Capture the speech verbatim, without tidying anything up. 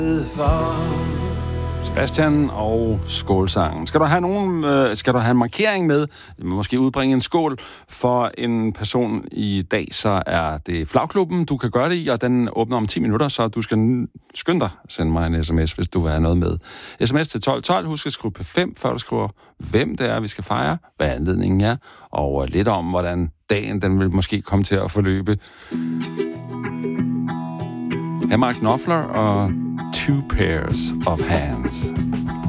Sebastian og skålsangen. Skal du have nogen, øh, skal du have en markering med, måske udbringe en skål for en person i dag, så er det Flagklubben, du kan gøre det i, og den åbner om ti minutter, så du skal skynde dig at sende mig en sms, hvis du vil have noget med. Sms til tolv tolv, husk at skrive P fem, før du skriver, hvem det er, vi skal fejre, hvad anledningen er, og lidt om, hvordan dagen den vil måske komme til at forløbe. Her er Mark Knopfler og Two Pairs of Hands.